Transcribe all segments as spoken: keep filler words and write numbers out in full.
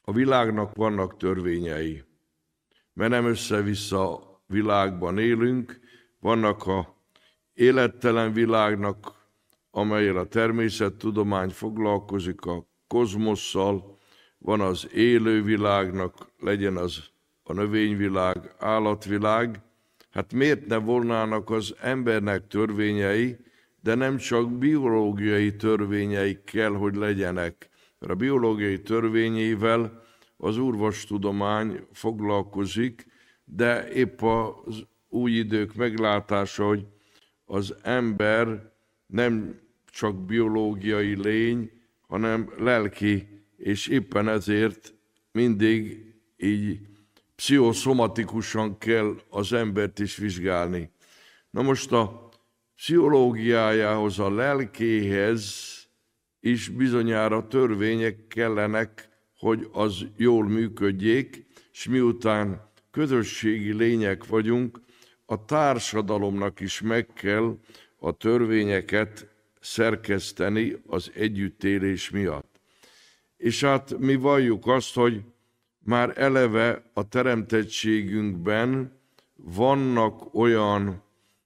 A világnak vannak törvényei, mert nem össze-vissza világban élünk, vannak a élettelen világnak, amellyel a természettudomány foglalkozik, a kozmosszal, van az élő világnak, legyen az a növényvilág, állatvilág. Hát miért ne volnának az embernek törvényei, de nem csak biológiai törvényei kell, hogy legyenek. Mert a biológiai törvényével az orvostudomány foglalkozik, de épp az új idők meglátása, hogy az ember nem csak biológiai lény, hanem lelki, és éppen ezért mindig így pszichoszomatikusan kell az embert is vizsgálni. Na most a pszichológiájához, a lelkéhez is bizonyára törvények kellenek, hogy az jól működjék, és miután közösségi lények vagyunk, a társadalomnak is meg kell a törvényeket szerkeszteni az együttélés miatt. És hát mi valljuk azt, hogy már eleve a teremtettségünkben vannak olyan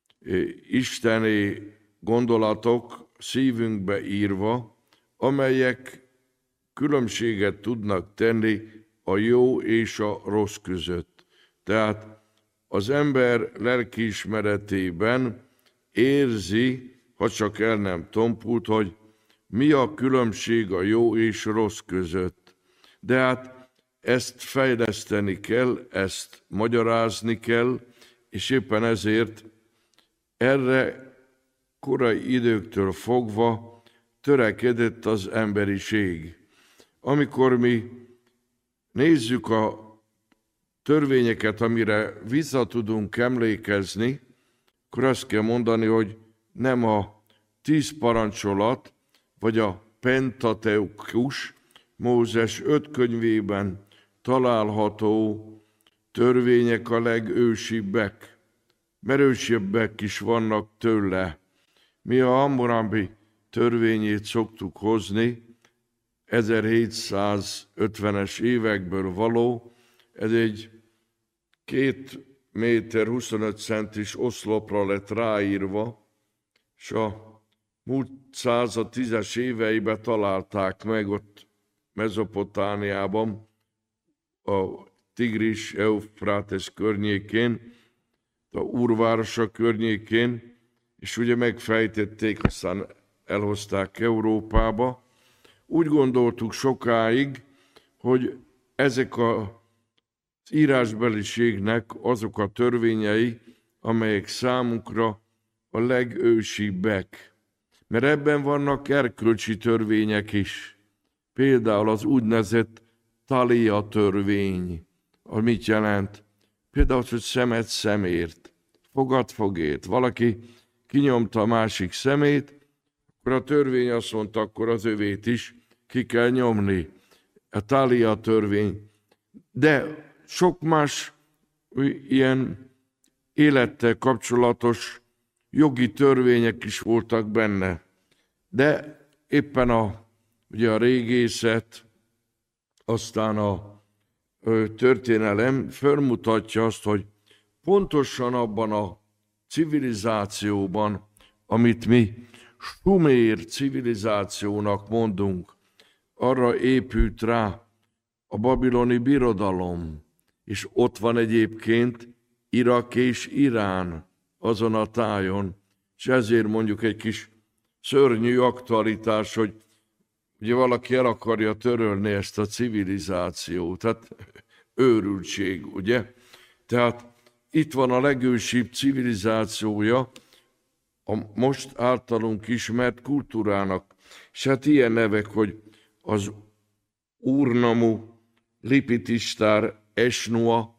isteni gondolatok szívünkbe írva, amelyek különbséget tudnak tenni a jó és a rossz között. Tehát az ember lelkiismeretében érzi, ha csak el nem tompult, hogy mi a különbség a jó és rossz között. De hát ezt fejleszteni kell, ezt magyarázni kell, és éppen ezért erre korai időktől fogva törekedett az emberiség. Amikor mi nézzük a törvényeket, amire vissza tudunk emlékezni, akkor azt kell mondani, hogy nem a tíz parancsolat, vagy a Pentateukus, Mózes öt könyvében található törvények a legősibbek, mert ősibbek is vannak tőle. Mi a Hammurabi törvényét szoktuk hozni, ezerhétszázötvenes évekből való, ez egy két méter huszonöt centis oszlopra lett ráírva, és a múlt század tízes éveiben találták meg ott Mezopotámiában, a Tigris Eufrátes környékén, a Úrvárosa környékén, és ugye megfejtették, aztán elhozták Európába. Úgy gondoltuk sokáig, hogy ezek a az írásbeliségnek azok a törvényei, amelyek számunkra a legősibbek. Mert ebben vannak erkölcsi törvények is. Például az úgynevezett Talia törvény, az mit jelent? Például, hogy szemet szemért, fogad fogért. Valaki kinyomta a másik szemét, akkor a törvény azt mondta, akkor az övét is ki kell nyomni. A Talia törvény. De sok más ilyen élettel kapcsolatos jogi törvények is voltak benne. De éppen a, ugye a régészet, aztán a történelem felmutatja azt, hogy pontosan abban a civilizációban, amit mi sumér civilizációnak mondunk, arra épült rá a babiloni birodalom, és ott van egyébként Irak és Irán azon a tájon, és ezért mondjuk egy kis szörnyű aktualitás, hogy ugye valaki el akarja törölni ezt a civilizációt, tehát őrültség, ugye? Tehát itt van a legősibb civilizációja a most általunk ismert kultúrának, és hát ilyen nevek, hogy az Úrnamu, Lipitistár, Esnua,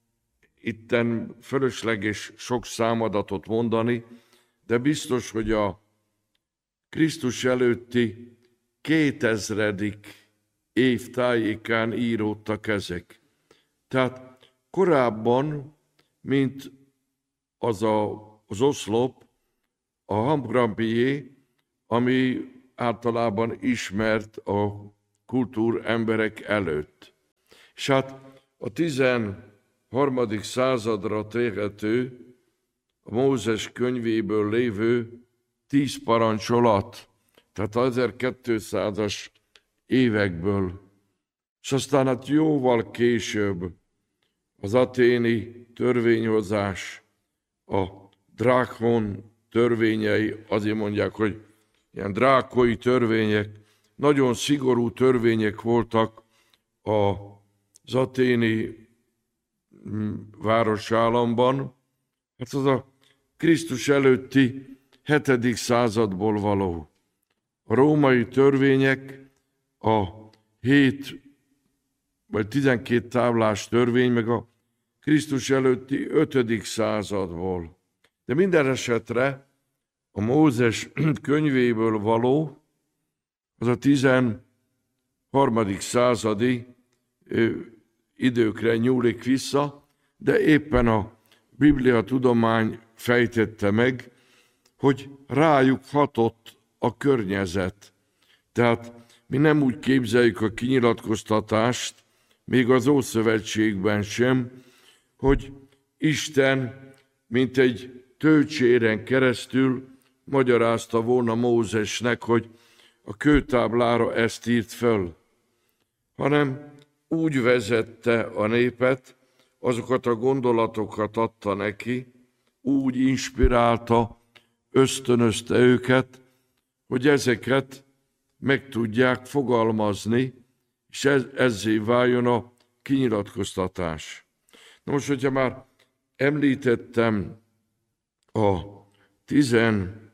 itten fölösleges sok számadatot mondani, de biztos, hogy a Krisztus előtti kétezredik év tájékán íródtak ezek. Tehát korábban, mint az a, az oszlop, a Hammurabié, ami általában ismert a kultúr emberek előtt. És hát a tizenharmadik századra tehető, a Mózes könyvéből lévő tíz parancsolat, tehát az ezerkétszázas évekből, és aztán hát jóval később az athéni törvényhozás, a drákon törvényei, azért mondják, hogy ilyen drákói törvények, nagyon szigorú törvények voltak az athéni városállamban. Hát az a Krisztus előtti hetedik századból való. A római törvények, a hét vagy tizenkét táblás törvény, meg a Krisztus előtti ötödik századból. De minden esetre a Mózes könyvéből való, az a tizenharmadik századi időkre nyúlik vissza, de éppen a Biblia tudomány fejtette meg, hogy rájuk hatott a környezet. Tehát mi nem úgy képzeljük a kinyilatkoztatást, még az Ószövetségben sem, hogy Isten, mint egy tőcséren keresztül magyarázta volna Mózesnek, hogy a kőtáblára ezt írt föl, hanem úgy vezette a népet, azokat a gondolatokat adta neki, úgy inspirálta, ösztönözte őket, hogy ezeket meg tudják fogalmazni, és ez, ezzé váljon a kinyilatkoztatás. Na most, hogyha már említettem a tizenharmadik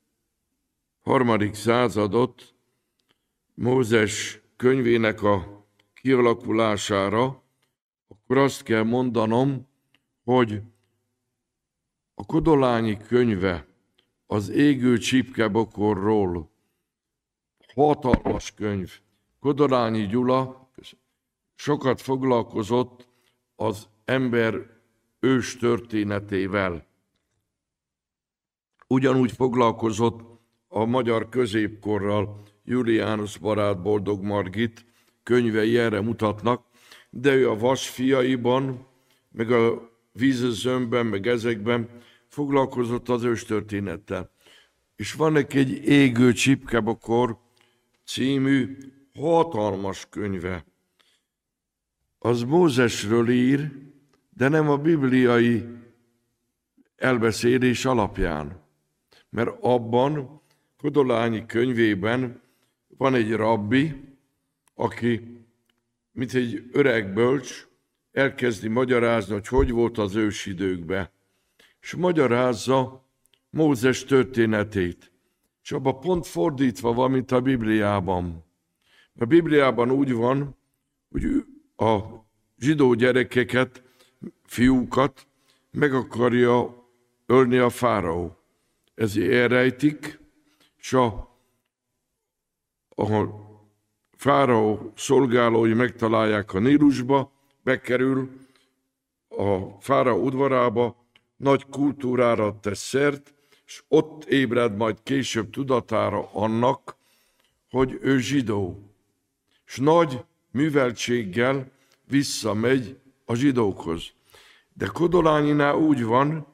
századot, Mózes könyvének a kialakulására, akkor azt kell mondanom, hogy a Kodolányi könyve az égő csipkebokorról hatalmas könyv. Kodolányi Gyula sokat foglalkozott az ember ős történetével. Ugyanúgy foglalkozott a magyar középkorral, Julianus barát, Boldog Margit könyvei erre mutatnak, de ő a Vasfiaiban, meg a Vízözönben, meg ezekben foglalkozott az őstörténettel. És van neki egy Égő csipkebokor című hatalmas könyve. Az Mózesről ír, de nem a bibliai elbeszélés alapján. Mert abban, Kodolányi könyvében van egy rabbi, aki, mint egy öreg bölcs, elkezdi magyarázni, hogy hogy volt az ősidőkben. És magyarázza Mózes történetét. És abban pont fordítva van, mint a Bibliában. A Bibliában úgy van, hogy a zsidó gyerekeket, fiúkat meg akarja ölni a fáraó. Ezért elrejtik, és a, a fáraó szolgálói megtalálják a Nílusba, bekerül a fáraó udvarába, nagy kultúrára tesz szert, és ott ébred majd később tudatára annak, hogy ő zsidó. És nagy műveltséggel visszamegy a zsidókhoz. De Kodolányinál úgy van,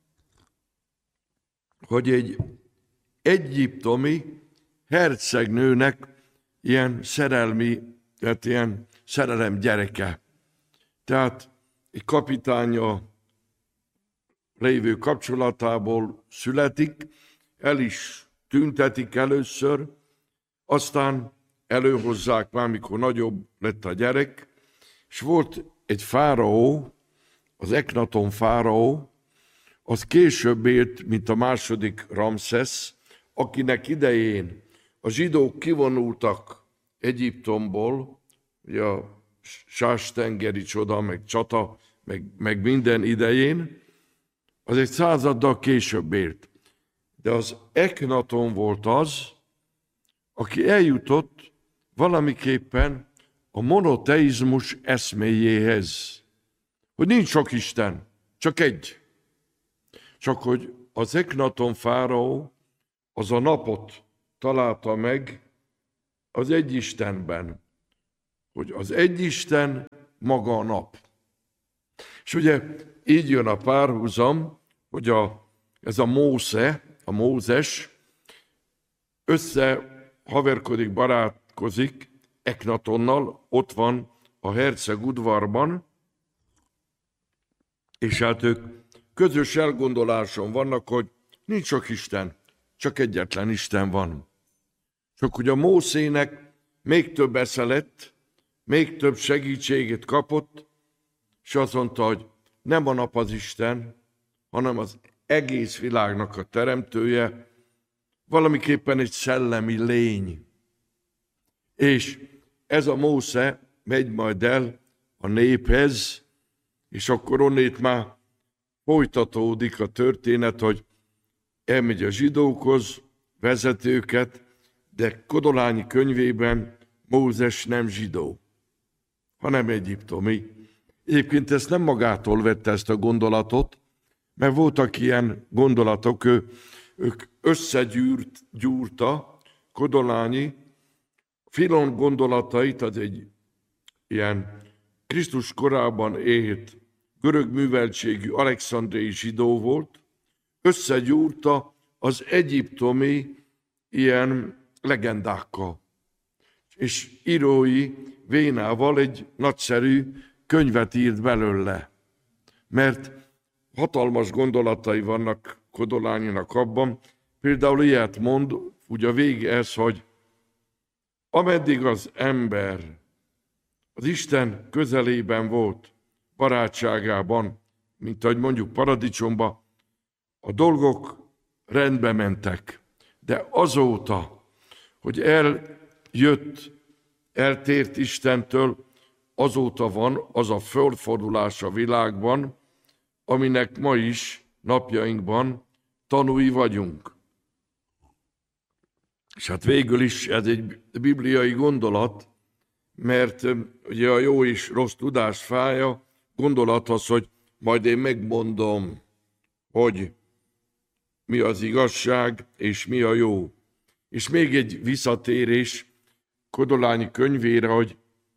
hogy egy egyiptomi hercegnőnek ilyen szerelmi, tehát ilyen szerelem gyereke. Tehát egy kapitánya lévő kapcsolatából születik, el is tüntetik először, aztán előhozzák már, mikor nagyobb lett a gyerek, és volt egy fáraó, az Eknaton fáraó, az később élt, mint a második Ramszesz, akinek idején a zsidók kivonultak Egyiptomból, ugye a Sás-tengeri csoda, meg csata, meg, meg minden idején, az egy századdal később élt. De az Eknaton volt az, aki eljutott valamiképpen a monoteizmus eszméjéhez, hogy nincs sok Isten, csak egy. Csak hogy az Eknaton fáraó az a napot találta meg az egy Istenben, hogy az egy Isten maga a nap. És ugye így jön a párhuzam, hogy a, ez a Mósze, a Mózes összehaverkodik, barátkozik Eknatonnal, ott van a herceg udvarban, és hát ők közös elgondoláson vannak, hogy nincs sok Isten, csak egyetlen Isten van. Csak hogy a Mószének még több esze lett, még több segítségét kapott, és azt mondta, hogy nem a nap az Isten, hanem az egész világnak a teremtője, valamiképpen egy szellemi lény. És ez a Mósze megy majd el a néphez, és akkor onnét már folytatódik a történet, hogy elmegy a zsidókhoz, vezet őket, de Kodolányi könyvében Mózes nem zsidó, hanem egyiptomi. Egyébként ezt nem magától vette ezt a gondolatot, mert voltak ilyen gondolatok, ő, ők összegyúrta Kodolányi Filon gondolatait, az egy ilyen Krisztus korában élt görög műveltségű alexandriai zsidó volt, összegyúrta az egyiptomi ilyen legendákkal. És írói vénával egy nagyszerű könyvet írt belőle, mert hatalmas gondolatai vannak Kodolányinak abban, például ilyet mond, ugye a vége ez, hogy ameddig az ember az Isten közelében volt, barátságában, mint ahogy mondjuk paradicsomba, a dolgok rendbe mentek. De azóta, hogy eljött, eltért Istentől, azóta van az a földfordulás a világban, aminek ma is napjainkban tanúi vagyunk. És hát végül is ez egy bibliai gondolat, mert ugye a jó és rossz tudás fája, gondolat az, hogy majd én megmondom, hogy mi az igazság és mi a jó. És még egy visszatérés Kodolányi könyvére, hogy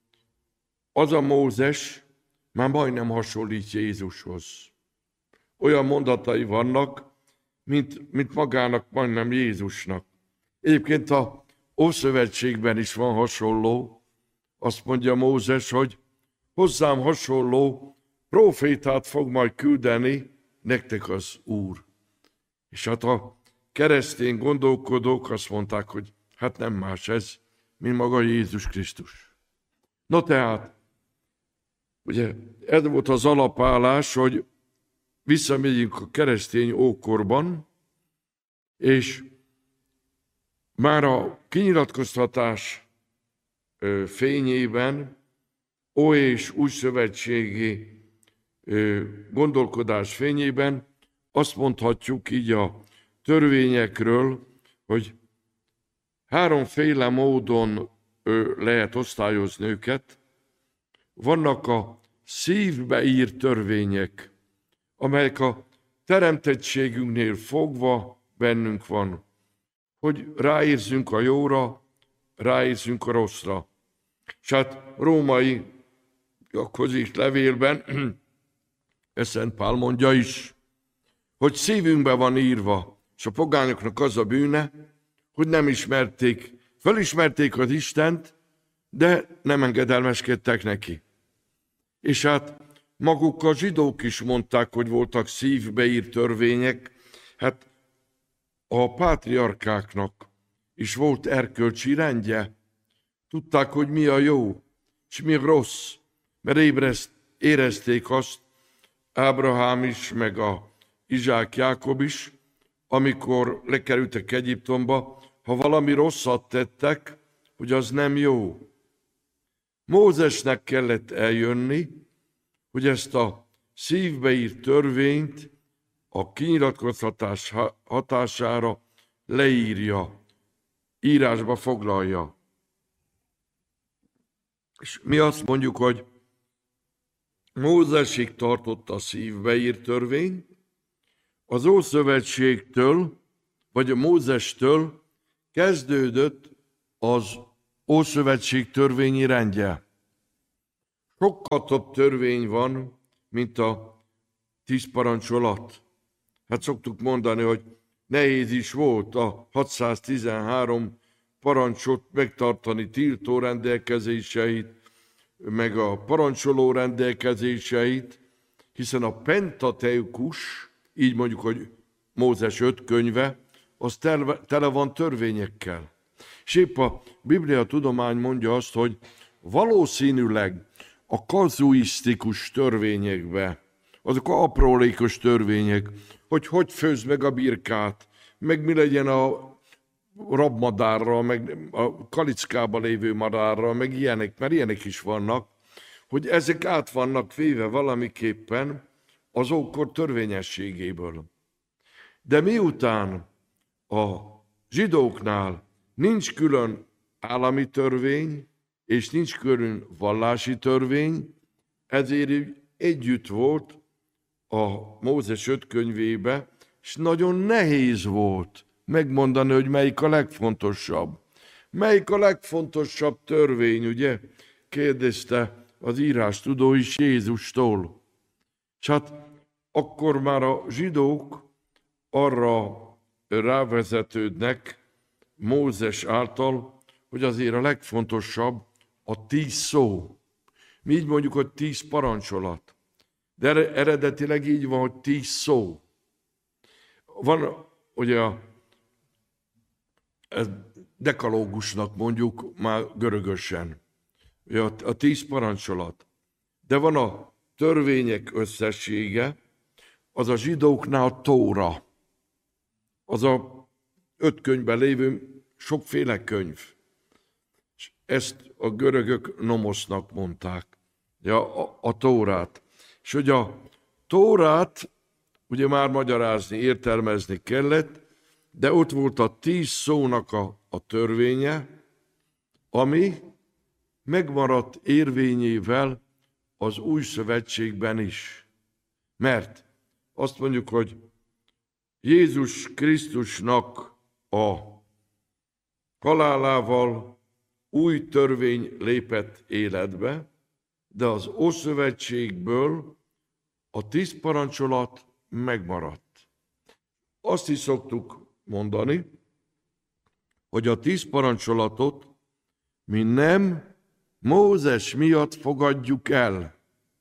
az a Mózes már majdnem hasonlít Jézushoz. Olyan mondatai vannak, mint, mint magának majdnem Jézusnak. Egyébként a Ószövetségben is van hasonló, azt mondja Mózes, hogy hozzám hasonló prófétát fog majd küldeni nektek az Úr. És hát a keresztény gondolkodók azt mondták, hogy hát nem más ez, mint maga Jézus Krisztus. No tehát, ugye ez volt az alapállás, hogy visszamegyünk a keresztény ókorban, és már a kinyilatkoztatás fényében, ó és új szövetségi gondolkodás fényében azt mondhatjuk így a törvényekről, hogy háromféle módon lehet osztályozni őket. Vannak a szívbe írt törvények, amelyek a teremtettségünknél fogva bennünk van, hogy ráérzünk a jóra, ráérzünk a rosszra. És hát római közös levélben Szent Pál mondja is, hogy szívünkbe van írva, és a pogányoknak az a bűne, hogy nem ismerték, felismerték az Istent, de nem engedelmeskedtek neki. És hát maguk a zsidók is mondták, hogy voltak szívbe írt törvények, hát a pátriarkáknak is volt erkölcsi rendje. Tudták, hogy mi a jó, és mi a rossz, mert ébreszt, érezték azt Ábrahám is, meg a Izsák Jákob is, amikor lekerültek Egyiptomba, ha valami rosszat tettek, hogy az nem jó. Mózesnek kellett eljönni, hogy ezt a szívbe írt törvényt a kinyilatkoztatás hatására leírja, írásba foglalja. És mi azt mondjuk, hogy Mózesig tartott a szívbe írt törvény, az Ószövetségtől, vagy a Mózestől kezdődött az Ószövetség törvényi rendje. Sokkal több törvény van, mint a tíz parancsolat. Hát szoktuk mondani, hogy nehéz is volt a hatszáztizenhárom parancsot megtartani, tiltó rendelkezéseit, meg a parancsoló rendelkezéseit, hiszen a Pentateukus, így mondjuk, hogy Mózes öt könyve, az tele van törvényekkel. És épp a Biblia tudomány mondja azt, hogy valószínűleg a kazuisztikus törvényekbe, azok a aprólékos törvények, hogy hogy főzd meg a birkát, meg mi legyen a rabmadárral, meg a kalickában lévő madárral, meg ilyenek, mert ilyenek is vannak, hogy ezek át vannak véve valamiképpen az ókor törvényességéből. De miután a zsidóknál nincs külön állami törvény, és nincs külön vallási törvény, ezért együtt volt a Mózes öt könyvébe, és nagyon nehéz volt megmondani, hogy melyik a legfontosabb. Melyik a legfontosabb törvény, ugye? Kérdezte az írástudó is Jézustól. És hát akkor már a zsidók arra rávezetődnek Mózes által, hogy azért a legfontosabb a tíz szó. Mi így mondjuk, hogy tíz parancsolat. De eredetileg így van, hogy tíz szó. Van ugye a dekalógusnak mondjuk már görögösen, a, a tíz parancsolat. De van a törvények összessége, az a zsidóknál a Tóra. Az a öt könyvben lévő sokféle könyv. És ezt a görögök nomosznak mondták, ja, a, a Tórát. És hogy a Tórát ugye már magyarázni, értelmezni kellett, de ott volt a tíz szónak a, a törvénye, ami megmaradt érvényével az új szövetségben is. Mert azt mondjuk, hogy Jézus Krisztusnak a halálával új törvény lépett életbe, de az Ószövetségből a tíz parancsolat megmaradt. Azt is szoktuk mondani, hogy a tíz parancsolatot mi nem Mózes miatt fogadjuk el,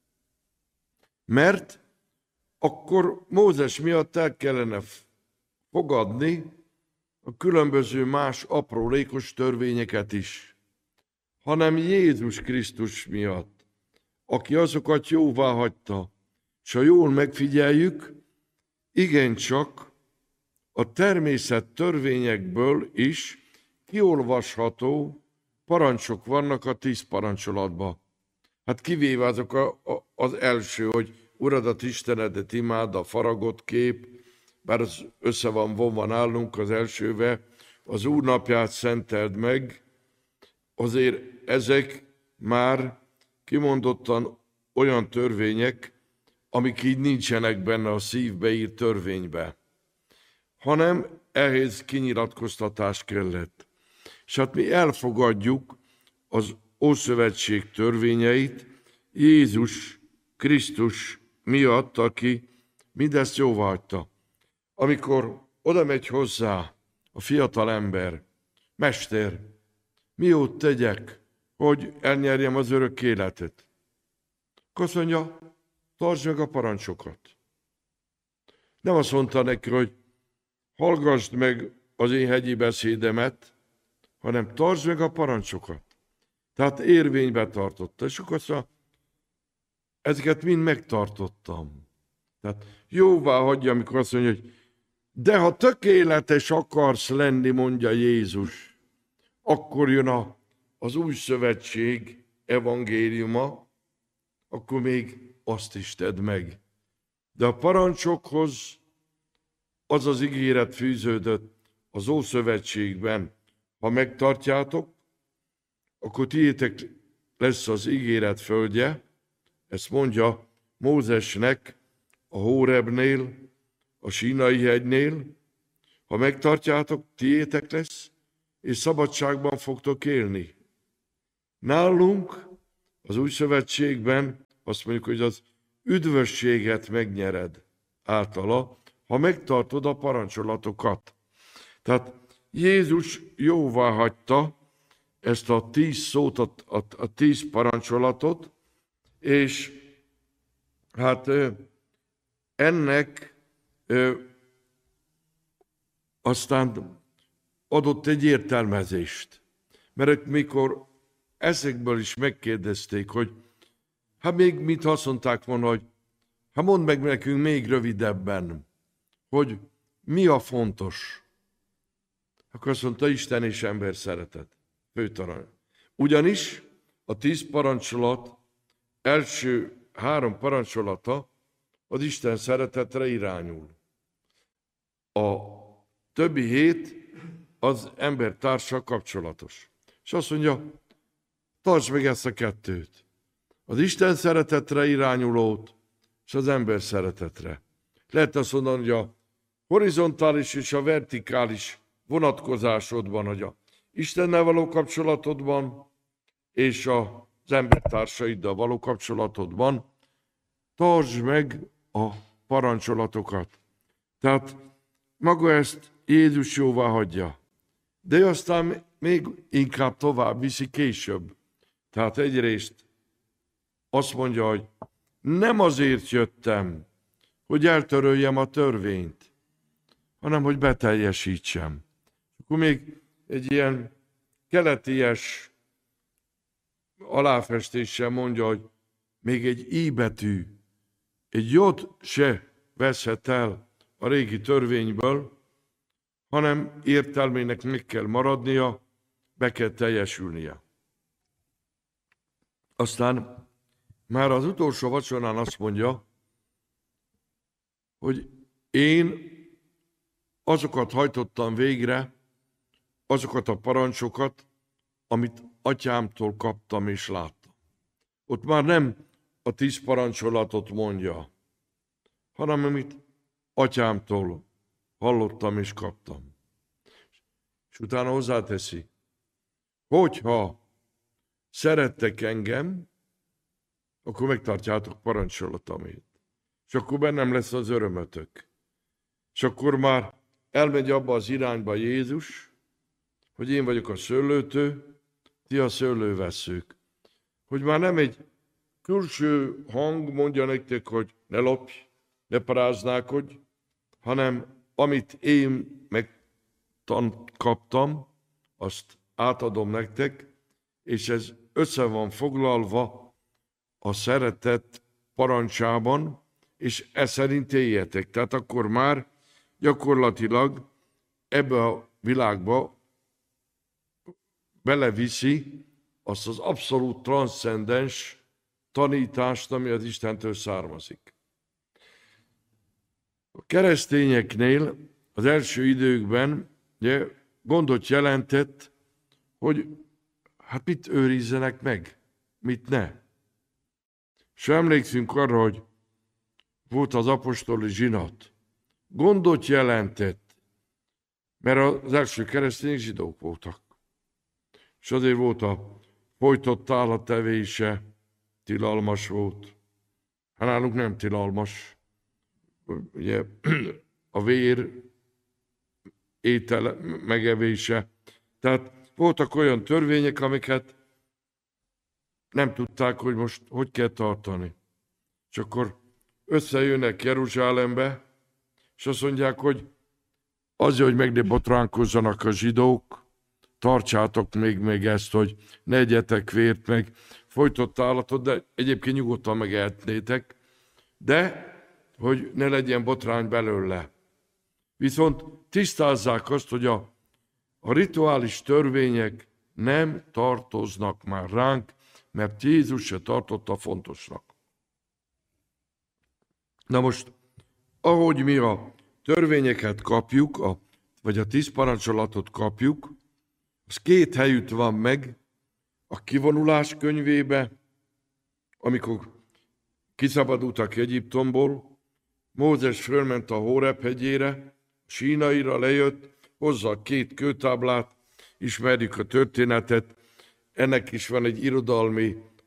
mert akkor Mózes miatt el kellene fogadni a különböző más aprólékos törvényeket is, hanem Jézus Krisztus miatt, aki azokat jóvá hagyta. És ha jól megfigyeljük, igencsak a természet törvényekből is kiolvasható parancsok vannak a tíz parancsolatban. Hát kivéve azok a, a, az első, hogy Uradat, Istenedet imád, a faragott kép, bár az össze van vonva nálunk az elsővel, az Úr napját szenteld meg, azért ezek már kimondottan olyan törvények, amik így nincsenek benne a szívbe írt törvénybe, hanem ehhez kinyilatkoztatás kellett. És hát mi elfogadjuk az Ószövetség törvényeit Jézus Krisztus miatt, aki mindezt jóváhagyta. Amikor oda megy hozzá a fiatal ember, Mester, mi jót tegyek, hogy elnyerjem az örök életet? Akkor azt mondja, tartsd meg a parancsokat. Nem azt mondta neki, hogy hallgassd meg az én hegyi beszédemet, hanem tartsd meg a parancsokat. Tehát érvénybe tartotta. És akkor azt mondja, ezeket mind megtartottam. Tehát jóvá hagyja, amikor azt mondja, hogy de ha tökéletes akarsz lenni, mondja Jézus, akkor jön a, az új szövetség evangéliuma, akkor még azt is tedd meg. De a parancsokhoz az az ígéret fűződött az Ószövetségben, ha megtartjátok, akkor tiétek lesz az ígéret földje, ezt mondja Mózesnek a Hórebnél, a Sínai hegynél, ha megtartjátok, tiétek lesz, és szabadságban fogtok élni. Nálunk Az új szövetségben azt mondjuk, hogy az üdvösséget megnyered általa, ha megtartod a parancsolatokat. Tehát Jézus jóvá hagyta ezt a tíz szót, a, a, a tíz parancsolatot, és hát ennek ö, aztán adott egy értelmezést. Mert mikor ezekből is megkérdezték, hogy hát még mit azt mondták volna, hogy hát mondd meg nekünk még rövidebben, hogy mi a fontos. Akkor azt mondta, Isten és ember szeretet. Főtalan. Ugyanis a tíz parancsolat első három parancsolata az Isten szeretetre irányul. A többi hét az embertárssal kapcsolatos. És azt mondja, tartsd meg ezt a kettőt. Az Isten szeretetre irányulót, és az ember szeretetre. Lehet azt mondani, hogy a horizontális és a vertikális vonatkozásodban, hogy a Istennel való kapcsolatodban, és az embertársaiddal való kapcsolatodban tartsd meg a parancsolatokat. Tehát maga ezt Jézus jóvá hagyja. De aztán még inkább tovább viszi később. Tehát egyrészt azt mondja, hogy nem azért jöttem, hogy eltöröljem a törvényt, hanem hogy beteljesítsem. Akkor még egy ilyen keleties aláfestéssel mondja, hogy még egy i betű, egy jót se veszhet el a régi törvényből, hanem értelmének meg kell maradnia, be kell teljesülnie. Aztán már az utolsó vacsorán azt mondja, hogy én azokat hajtottam végre, azokat a parancsokat, amit atyámtól kaptam és láttam. Ott már nem a tíz parancsolatot mondja, hanem amit atyámtól hallottam és kaptam. És utána hozzáteszi, hogyha szerettek engem, akkor megtartjátok parancsolataimét. És akkor bennem lesz az örömötök. És akkor már elmegy abba az irányba Jézus, hogy én vagyok a szőlőtő, ti a szőlővesszők. Hogy már nem egy külső hang mondja nektek, hogy ne lopj, ne paráználkodj, hanem amit én megkaptam, azt átadom nektek, és ez össze van foglalva a szeretet parancsában, és e szerint éljetek. Tehát akkor már gyakorlatilag ebbe a világba beleviszi azt az abszolút transzcendens tanítást, ami az Istentől származik. A keresztényeknél az első időkben ugye, gondot jelentett, hogy hát mit őrizzenek meg, mit ne. És emlékszünk arra, hogy volt az apostoli zsinat. Gondot jelentett, mert az első keresztények zsidók voltak. És azért volt a folytott állattevése, tilalmas volt. Hát nálunk nem tilalmas. Ugye a vér étel megevése. Tehát voltak olyan törvények, amiket nem tudták, hogy most hogy kell tartani. És akkor összejönnek Jeruzsálembe, és azt mondják, hogy azért, hogy meg ne botránkozzanak a zsidók, tartsátok még, még ezt, hogy ne egyetek vért, meg folytott állatot, de egyébként nyugodtan megehetnétek, de hogy ne legyen botrány belőle. Viszont tisztázzák azt, hogy a, a rituális törvények nem tartoznak már ránk, mert Jézus se tartotta fontosnak. Na most, ahogy mi a törvényeket kapjuk, a, vagy a tíz parancsolatot kapjuk, az két helyütt van meg a kivonulás könyvébe, amikor kiszabadultak Egyiptomból, Mózes fölment a Hóreb hegyére, Sínaira lejött, hozza a két kőtáblát, ismerjük a történetet, ennek is van egy irodalmi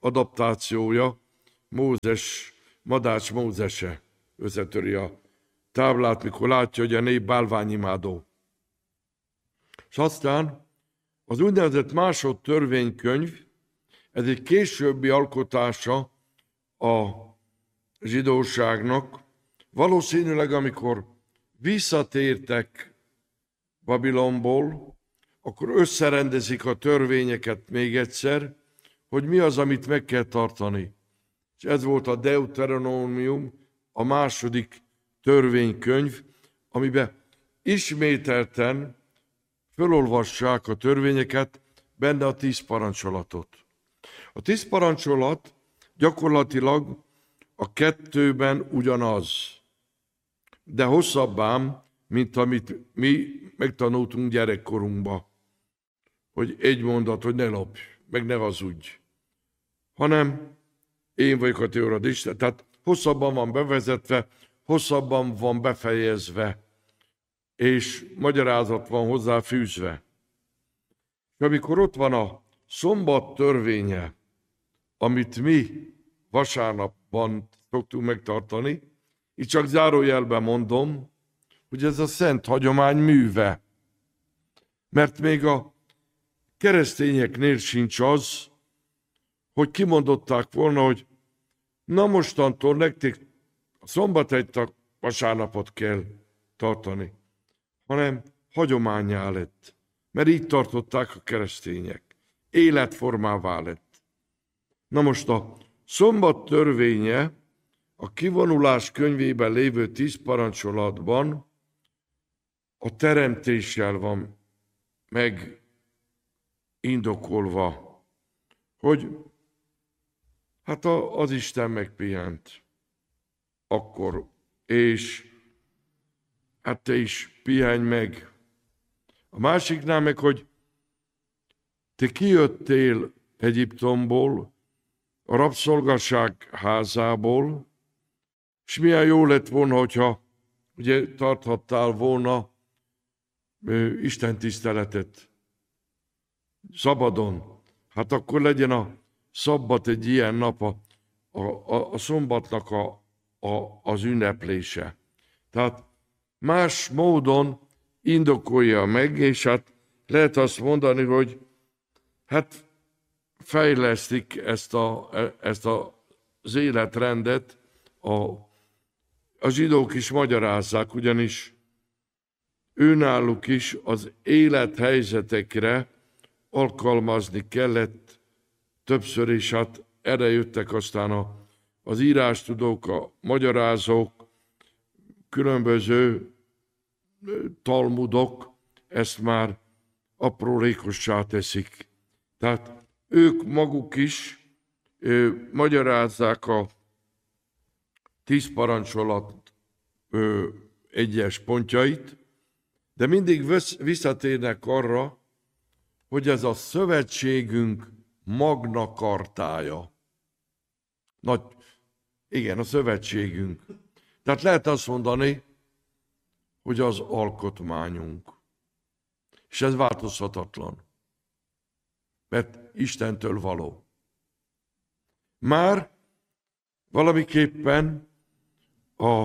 adaptációja, Mózes, Madács Mózese összetöri a táblát, mikor látja, hogy a nép bálványimádó. És aztán az úgynevezett másodtörvénykönyv, ez egy későbbi alkotása a zsidóságnak. Valószínűleg, amikor visszatértek Babilonból, akkor összerendezik a törvényeket még egyszer, hogy mi az, amit meg kell tartani. És ez volt a Deuteronomium, a második törvénykönyv, amiben ismételten fölolvassák a törvényeket, benne a tíz parancsolatot. A tíz parancsolat gyakorlatilag a kettőben ugyanaz, de hosszabb ám, mint amit mi megtanultunk gyerekkorunkba, hogy egy mondat, hogy ne lopj, meg ne hazudj, hanem én vagyok a te urad Isten. Tehát hosszabban van bevezetve, hosszabban van befejezve, és magyarázat van hozzá fűzve. És amikor ott van a szombat törvénye, amit mi vasárnapban szoktunk megtartani, itt csak zárójelben mondom, hogy ez a szent hagyomány műve. Mert még a keresztényeknél sincs az, hogy kimondották volna, hogy na mostantól nektek a szombathelyt, a vasárnapot kell tartani, hanem hagyománnyá lett, mert így tartották a keresztények. Életformává lett. Na most a szombat törvénye a kivonulás könyvében lévő tíz parancsolatban a teremtéssel van megindokolva, hogy hát az Isten megpihent akkor, és hát te is pihenj meg. A másiknál meg, hogy te kijöttél Egyiptomból, a rabszolgaság házából, és milyen jó lett volna, hogyha ugye tarthattál volna ö, Isten tiszteletet szabadon. Hát akkor legyen a szabbat egy ilyen nap, a, a, a szombatnak a, a, az ünneplése. Tehát más módon indokolja meg, és hát lehet azt mondani, hogy hát fejlesztik ezt, a, ezt a, az életrendet, a, a zsidók is magyarázzák, ugyanis őnáluk is az élethelyzetekre alkalmazni kellett többször, és hát erre jöttek aztán a, az írástudók, a magyarázók, különböző talmudok, ezt már aprólékossá teszik. Tehát ők maguk is ö, magyarázzák a tíz parancsolat ö, egyes pontjait, de mindig visszatérnek arra, hogy ez a szövetségünk Magna Chartája. Nagy, igen, a szövetségünk. Tehát lehet azt mondani, hogy az alkotmányunk. És ez változhatatlan. Mert Istentől való. Már valamiképpen a,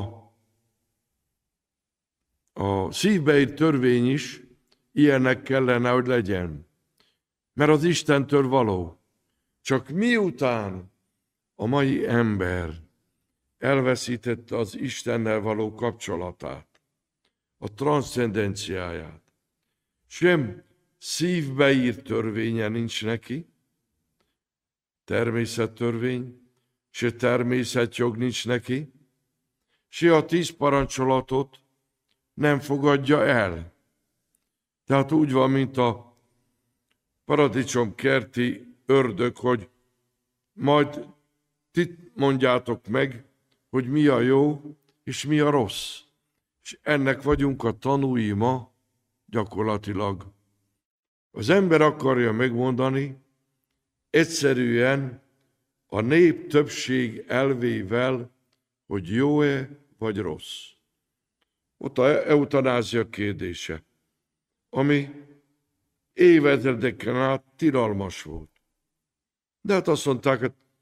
a szívbeírt törvény is ilyennek kellene, hogy legyen. Mert az Istentől való. Csak miután a mai ember elveszítette az Istennel való kapcsolatát, a transzcendenciáját, sem szívbeírt törvénye nincs neki, természettörvény, se természetjog nincs neki, se a tíz parancsolatot nem fogadja el. Tehát úgy van, mint a paradicsomkerti ördög, hogy majd ti mondjátok meg, hogy mi a jó és mi a rossz. És ennek vagyunk a tanúi ma gyakorlatilag. Az ember akarja megmondani, egyszerűen a nép többség elvével, hogy jó-e vagy rossz. Ott a eutanázia kérdése, ami évezredeken át tilalmas volt. De hát azt mondták, hogy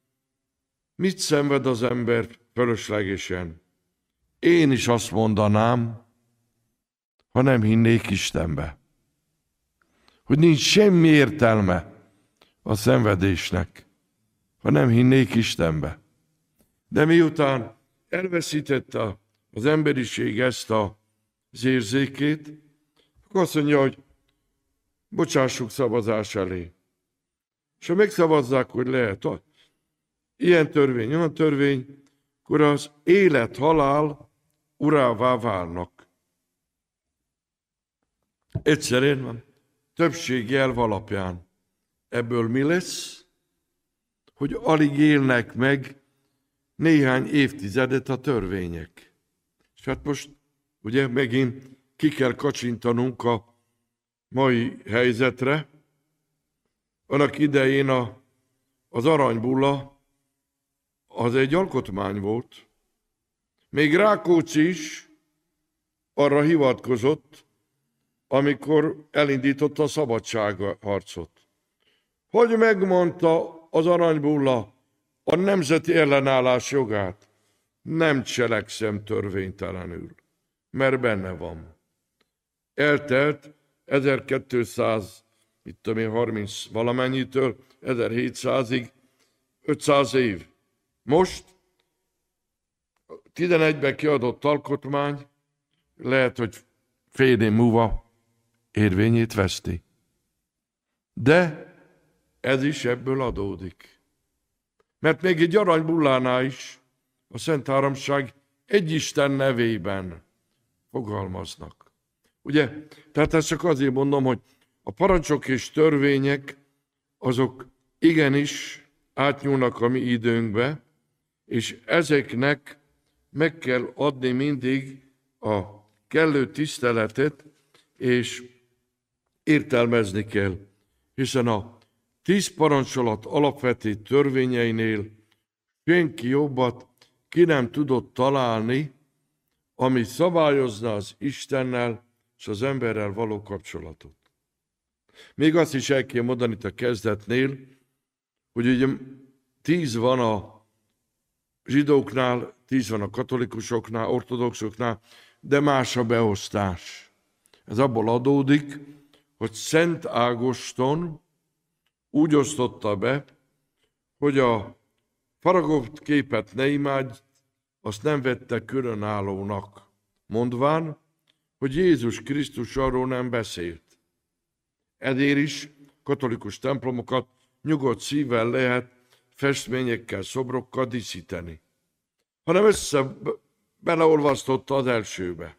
Mit szenved az ember fölöslegesen? Én is azt mondanám, ha nem hinnék Istenbe, hogy nincs semmi értelme a szenvedésnek, ha nem hinnék Istenbe. De miután elveszítette az emberiség ezt az érzékét, akkor azt mondja, hogy bocsássuk szavazás elé. És ha megszavazzák, hogy lehet ilyen törvény, olyan törvény, akkor az élet-halál urává válnak. Egyszerűen van. Többség jelv alapján. Ebből mi lesz? Hogy alig élnek meg néhány évtizedet a törvények. És hát most ugye megint ki kell kacsintanunk a mai helyzetre. Annak idején a, az aranybulla az egy alkotmány volt. Még Rákóczi is arra hivatkozott, amikor elindította a szabadságharcot. Hogy megmondta az aranybulla a nemzeti ellenállás jogát? Nem cselekszem törvénytelenül, mert benne van. Eltelt ezerkétszáz, itt tudom én, harminc valamennyitől ezerhétszázig ötszáz év. Most tizenegyben kiadott alkotmány lehet, hogy fél év múlva érvényét veszti. De ez is ebből adódik. Mert még egy aranybullánál is a Szent Háromság egy Isten nevében fogalmaznak. Ugye? Tehát ezt csak azért mondom, hogy a parancsok és törvények azok igenis átnyúlnak a mi időnkbe, és ezeknek meg kell adni mindig a kellő tiszteletet, és értelmezni kell. Hiszen a tíz parancsolat alapvető törvényeinél senki jobbat ki nem tudott találni, ami szabályozna az Istennel és az emberrel való kapcsolatot. Még azt is el kell mondani itt a kezdetnél, hogy ugye tíz van a zsidóknál, tíz van a katolikusoknál, ortodoxoknál, de más a beosztás. Ez abból adódik, hogy Szent Ágoston úgy osztotta be, hogy a faragott képet ne imádj, azt nem vette különállónak, mondván, hogy Jézus Krisztus arról nem beszélt. Ezért is katolikus templomokat nyugodt szívvel lehet festményekkel, szobrokkal díszíteni. Hanem össze beleolvasztotta az elsőbe.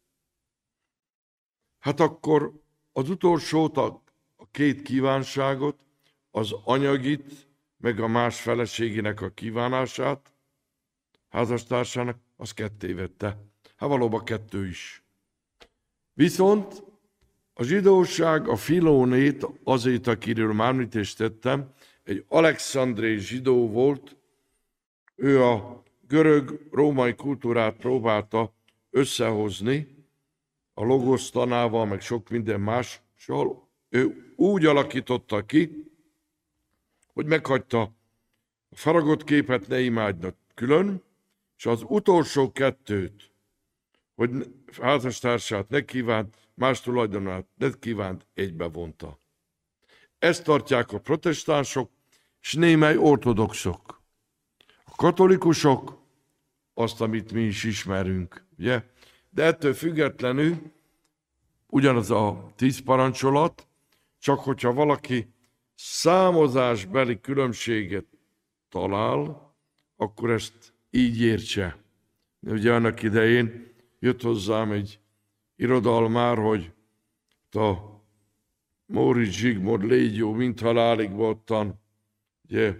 Hát akkor az utolsót, a, a két kívánságot, az anyagit, meg a más feleségének a kívánását, házastársának, az ketté vette. Hát valóban kettő is. Viszont a zsidóság a Filónét, azért, akiről már említést tettem, egy alexandrei zsidó volt, ő a görög-római kultúrát próbálta összehozni, a logosz tanával, meg sok minden mással. Ő úgy alakította ki, hogy meghagyta a faragott képet, ne imádnak külön, és az utolsó kettőt, hogy házastársát ne kívánt, más tulajdonát ne kívánt, egybe vonta. Ezt tartják a protestánsok, és némely ortodoxok. A katolikusok azt, amit mi is ismerünk, ugye? De ettől függetlenül ugyanaz a tíz parancsolat, csak hogyha valaki számozásbeli különbséget talál, akkor ezt így értse. Ugye annak idején jött hozzám egy irodalmár, hogy a Móricz Zsigmond légy jó, mint halálig voltan, ugye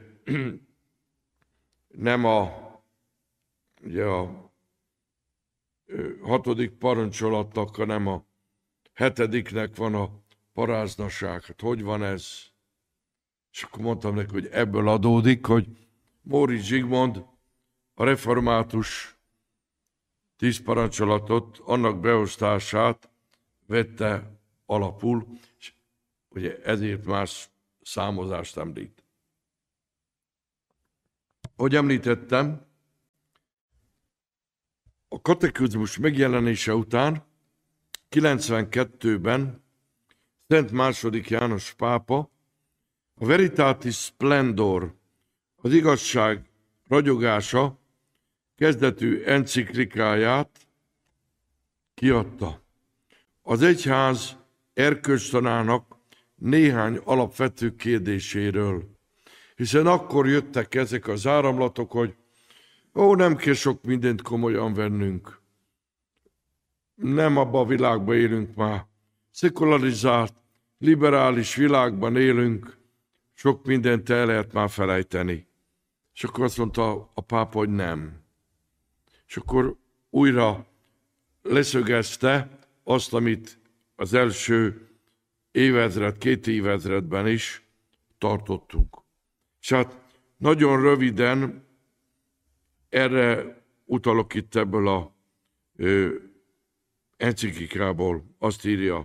nem a, ugye a hatodik parancsolatnak, hanem a hetediknek van a paráznaság. Hát hogy van ez? És akkor mondtam neki, hogy ebből adódik, hogy Móricz Zsigmond a református tíz parancsolatot, annak beosztását vette alapul, és ugye ezért más számozást említ. ahogy említettem, a katekizmus megjelenése után kilencvenkettőben Szent második János pápa a Veritatis Splendor, az igazság ragyogása kezdetű enciklikáját kiadta. Az egyház erkölcstanának néhány alapvető kérdéséről. Hiszen akkor jöttek ezek az áramlatok, hogy ó, nem kell sok mindent komolyan vennünk. Nem abban a világban élünk már. Szekularizált, liberális világban élünk, sok mindent el lehet már felejteni. És akkor azt mondta a pápa, hogy nem. És akkor újra leszögezte azt, amit az első évezred, két évezredben is tartottunk. És hát nagyon röviden erre utalok itt ebből a ö, enciklikából. Azt írja: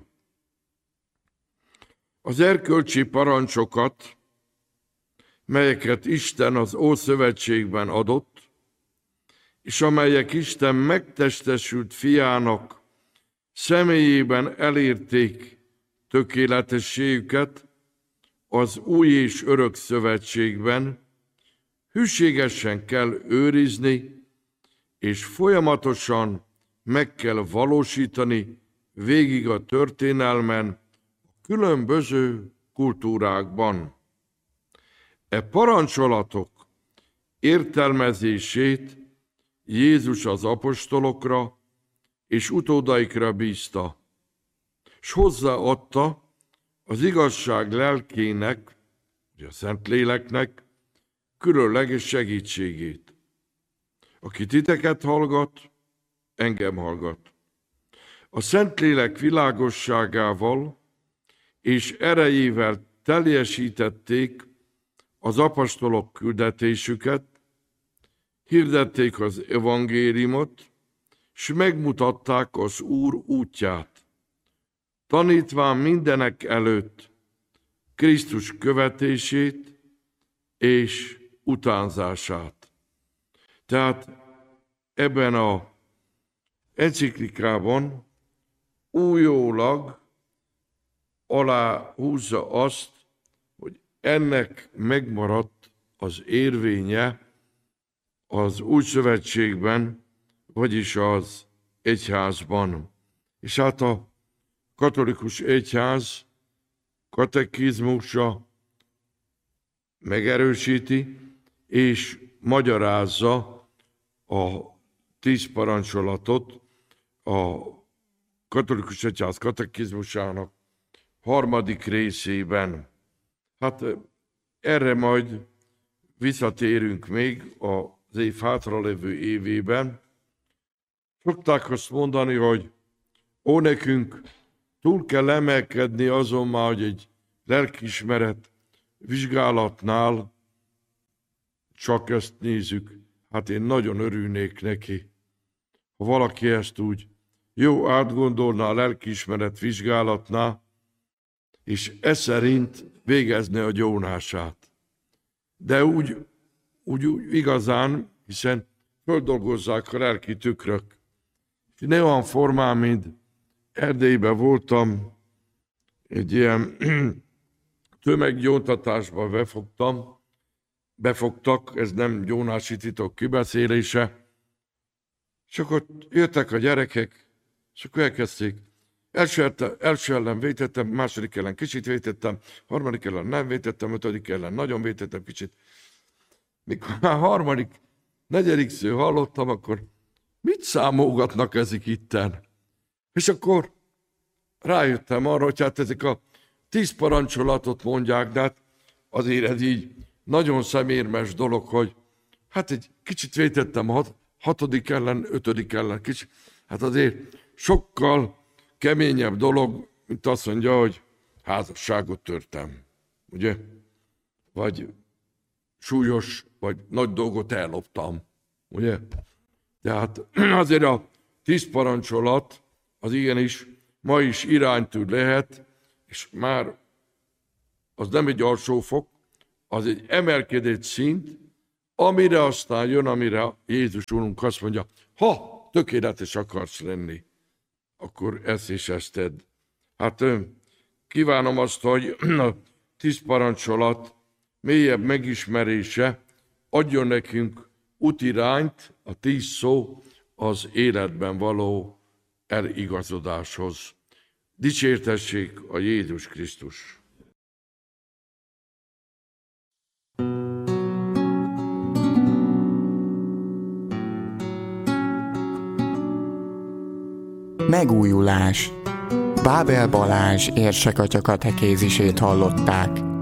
az erkölcsi parancsokat, melyeket Isten az Ószövetségben adott, és amelyek Isten megtestesült fiának személyében elérték tökéletességüket az új és örök szövetségben, hűségesen kell őrizni, és folyamatosan meg kell valósítani végig a történelmen, a különböző kultúrákban. E parancsolatok értelmezését Jézus az apostolokra és utódaikra bízta, s hozzáadta az igazság lelkének, a Szentléleknek különleges segítségét. Aki titeket hallgat, engem hallgat. A Szentlélek világosságával és erejével teljesítették az apostolok küldetésüket, hirdették az evangéliumot, s megmutatták az Úr útját, tanítván mindenek előtt Krisztus követését és utánzását. Tehát ebben a enciklikában újólag aláhúzza azt, hogy ennek megmaradt az érvénye az új szövetségben, vagyis az egyházban. És hát a katolikus egyház katekizmusa megerősíti és magyarázza a tíz parancsolatot a katolikus egyház katekizmusának harmadik részében. Hát erre majd visszatérünk még az év hátralévő évében. Szokták azt mondani, hogy ó, nekünk túl kell emelkedni azon már, hogy egy lelkiismeret vizsgálatnál csak ezt nézzük. Hát én nagyon örülnék neki, ha valaki ezt úgy jó átgondolná a lelkiismeret vizsgálatnál, és ez szerint végezne a gyónását. De úgy, úgy, úgy igazán, hiszen földolgozzák a lelki tükrök. Ne olyan formán, mint Erdélyben voltam, egy ilyen tömeggyóntatásba befogtam, befogtak, ez nem gyónási titok kibeszélése, és akkor jöttek a gyerekek, és akkor elkezdték. Első, első ellen vétettem, második ellen kicsit vétettem, harmadik ellen nem vétettem, ötödik ellen nagyon vétettem kicsit. Mikor már harmadik, negyedik sző hallottam, akkor mit számolgatnak ezek itten? És akkor rájöttem arra, hogy hát ezek a tíz parancsolatot mondják, de hát azért ez így nagyon szemérmes dolog, hogy hát egy kicsit vétettem hat, hatodik ellen, ötödik ellen, kicsit. Hát azért sokkal keményebb dolog, mint azt mondja, hogy házasságot törtem, ugye? Vagy súlyos, vagy nagy dolgot elloptam, ugye? Tehát azért a tíz parancsolat az igenis ma is iránytű lehet, és már az nem egy alsófok, az egy emelkedett szint, amire aztán jön, amire Jézus Úrunk azt mondja, ha tökéletes akarsz lenni, akkor ezt és ezt tedd. Hát kívánom azt, hogy a tíz parancsolat mélyebb megismerése adjon nekünk útirányt, a tíz szó az életben való eligazodáshoz. Dicsértessék a Jézus Krisztus! Megújulás. Bábel Balázs érsek atya katekézisét hallották.